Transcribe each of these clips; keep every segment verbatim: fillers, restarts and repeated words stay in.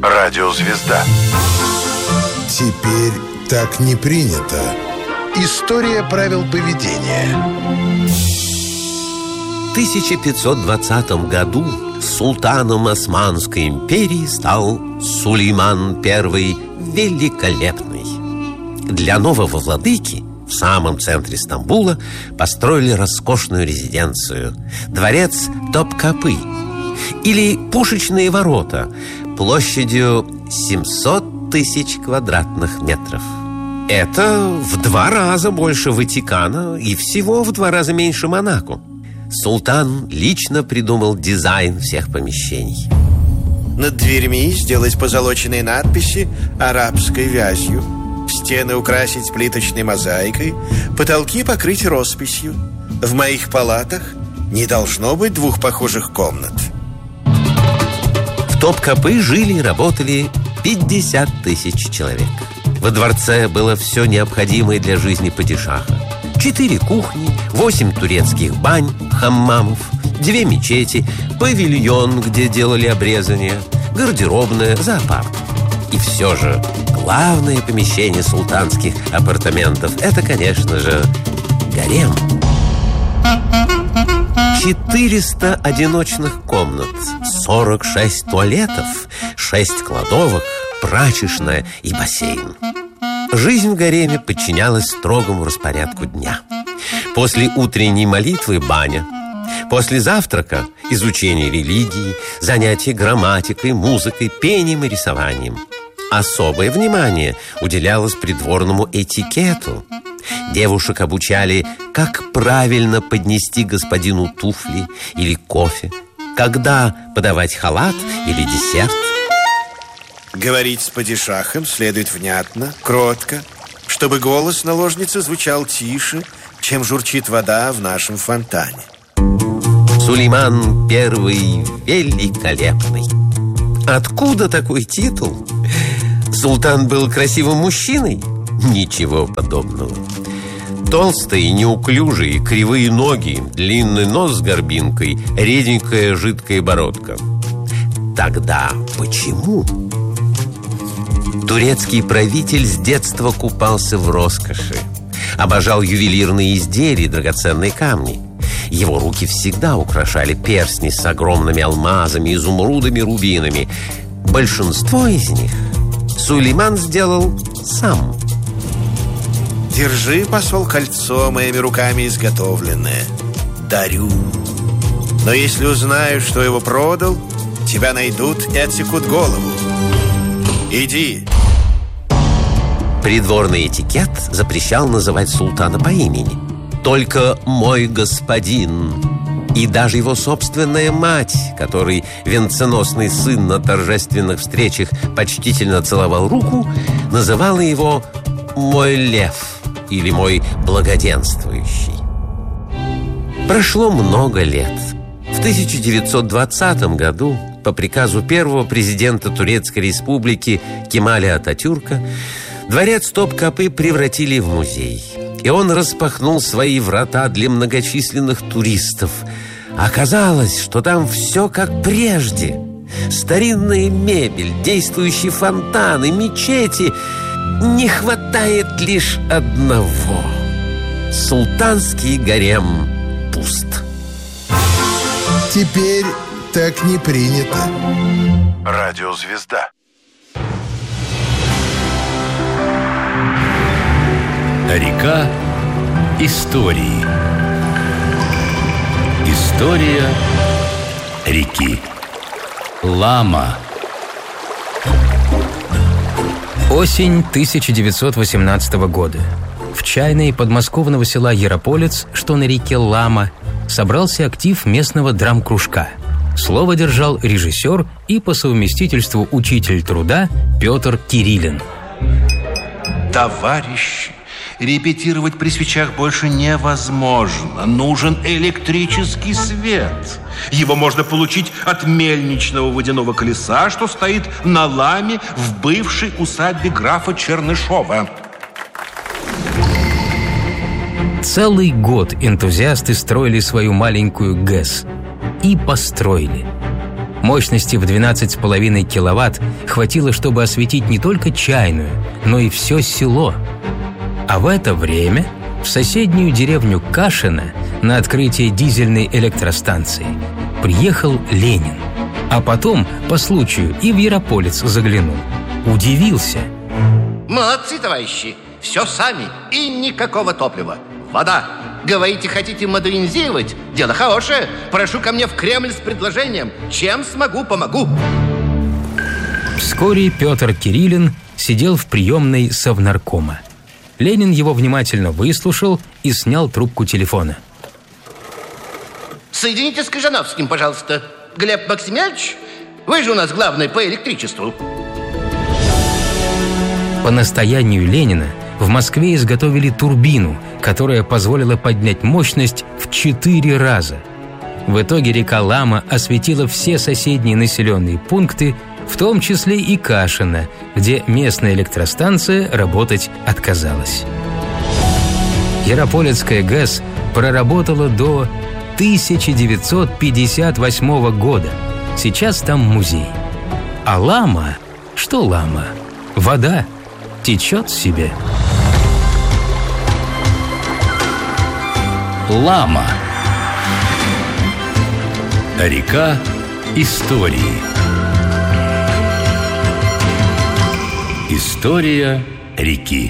Радиозвезда. Теперь так не принято. История правил поведения. В тысяча пятьсот двадцатом году султаном Османской империи стал Сулейман Первый Великолепный. Для нового владыки в самом центре Стамбула построили роскошную резиденцию – дворец Топкапы, или Пушечные ворота, площадью семьсот тысяч квадратных метров. Это в два раза больше Ватикана и всего в два раза меньше Монако. Султан лично придумал дизайн всех помещений. Над дверьми сделать позолоченные надписи арабской вязью, стены украсить плиточной мозаикой, потолки покрыть росписью. В моих палатах не должно быть двух похожих комнат. В Топкапы жили и работали пятьдесят тысяч человек. Во дворце было все необходимое для жизни падишаха. Четыре кухни, восемь турецких бань, хаммамов, две мечети, павильон, где делали обрезание, гардеробная, зоопарк. И все же главное помещение султанских апартаментов – это, конечно же, гарем. четыреста одиночных комнат, сорок шесть туалетов, шесть кладовок, прачечная и бассейн. Жизнь в гареме подчинялась строгому распорядку дня. После утренней молитвы баня, после завтрака изучение религии, занятия грамматикой, музыкой, пением и рисованием. Особое внимание уделялось придворному этикету. Девушек обучали, как правильно поднести господину туфли или кофе, когда подавать халат или десерт. Говорить с падишахом следует внятно, кротко, чтобы голос наложницы звучал тише, чем журчит вода в нашем фонтане. Сулейман Первый Великолепный. Откуда такой титул? Султан был красивым мужчиной? Ничего подобного. Толстые, неуклюжие, кривые ноги, длинный нос с горбинкой, реденькая жидкая бородка. Тогда почему? Турецкий правитель с детства купался в роскоши, обожал ювелирные изделия и драгоценные камни. Его руки всегда украшали перстни с огромными алмазами, изумрудами, рубинами. Большинство из них Сулейман сделал сам. Держи, посол, кольцо, моими руками изготовленное. Дарю. Но если узнаю, что его продал, тебя найдут и отсекут голову. Иди. Придворный этикет запрещал называть султана по имени. Только «мой господин». И даже его собственная мать, которой венценосный сын на торжественных встречах почтительно целовал руку, называла его «мой лев» или «мой благоденствующий». Прошло много лет. В тысяча девятьсот двадцатом году по приказу первого президента Турецкой республики Кемаля Ататюрка дворец Топкапы превратили в музей. И он распахнул свои врата для многочисленных туристов. Оказалось, что там все как прежде. Старинная мебель, действующие фонтаны, мечети. Не хватает лишь одного. Султанский гарем пуст. Теперь так не принято. Радиозвезда. Река истории. История реки. Лама. Осень тысяча девятьсот восемнадцатого года. В чайной подмосковного села Ярополец, что на реке Лама, собрался актив местного драм-кружка. Слово держал режиссер и по совместительству учитель труда Петр Кириллин. Товарищи, репетировать при свечах больше невозможно. Нужен электрический свет. Его можно получить от мельничного водяного колеса, что стоит на Ламе в бывшей усадьбе графа Чернышова. Целый год энтузиасты строили свою маленькую ГЭС. И построили. Мощности в двенадцать с половиной киловатт хватило, чтобы осветить не только чайную, но и все село. А в это время в соседнюю деревню Кашино на открытие дизельной электростанции приехал Ленин. А потом, по случаю, и в Ярополец заглянул. Удивился. Молодцы, товарищи! Все сами и никакого топлива. Вода. Говорите, хотите модернизировать? Дело хорошее. Прошу ко мне в Кремль с предложением. Чем смогу, помогу. Вскоре Петр Кириллин сидел в приемной Совнаркома. Ленин его внимательно выслушал и снял трубку телефона. Соедините с Кожановским, пожалуйста. Глеб Максимович, вы же у нас главный по электричеству. По настоянию Ленина в Москве изготовили турбину, которая позволила поднять мощность в четыре раза. В итоге река Лама осветила все соседние населенные пункты, в том числе и Кашино, где местная электростанция работать отказалась. Ярополецкая ГЭС проработала до тысяча девятьсот пятьдесят восьмого года. Сейчас там музей. А Лама? Что Лама? Вода течет себе. Лама. Река истории. История реки.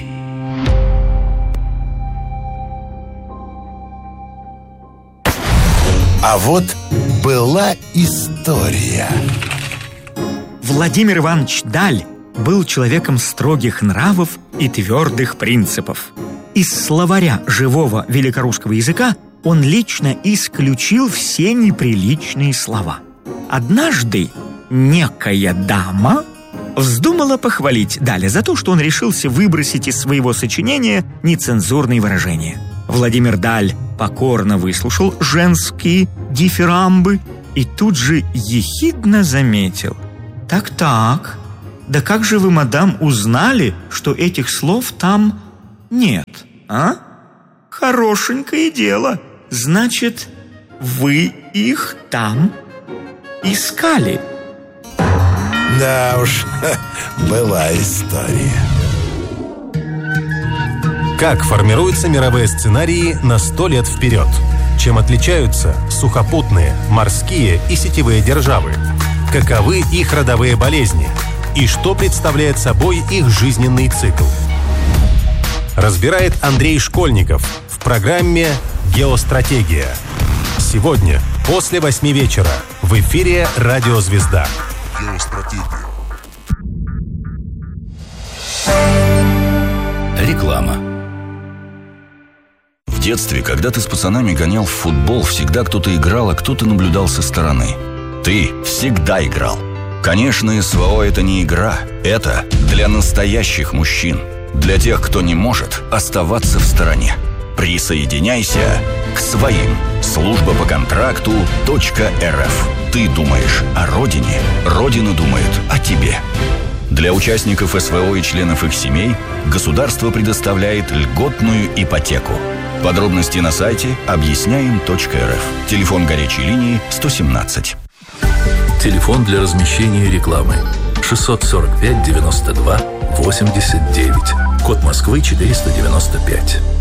А вот была история. Владимир Иванович Даль был человеком строгих нравов и твердых принципов. Из словаря живого великорусского языка он лично исключил все неприличные слова. Однажды некая дама вздумала похвалить Даля за то, что он решился выбросить из своего сочинения нецензурные выражения. Владимир Даль покорно выслушал женские дифирамбы и тут же ехидно заметил: «Так-так, да как же вы, мадам, узнали, что этих слов там нет, а? Хорошенькое дело. Значит, вы их там искали». Да уж, была история. Как формируются мировые сценарии на сто лет вперед? Чем отличаются сухопутные, морские и сетевые державы? Каковы их родовые болезни? И что представляет собой их жизненный цикл? Разбирает Андрей Школьников в программе «Геостратегия». Сегодня после восьми вечера в эфире «Радио Звезда». Реклама. В детстве, когда ты с пацанами гонял в футбол, всегда кто-то играл, а кто-то наблюдал со стороны. Ты всегда играл. Конечно, СВО – это не игра. Это для настоящих мужчин. Для тех, кто не может оставаться в стороне. Присоединяйся к своим. Служба по контракту .рф. Ты думаешь о родине, родина думает о тебе. Для участников СВО и членов их семей государство предоставляет льготную ипотеку. Подробности на сайте объясняем точка эр эф. Телефон горячей линии сто семнадцать. Телефон для размещения рекламы шестьсот сорок пять девяносто два восемьдесят девять. Код Москвы четыреста девяносто пять.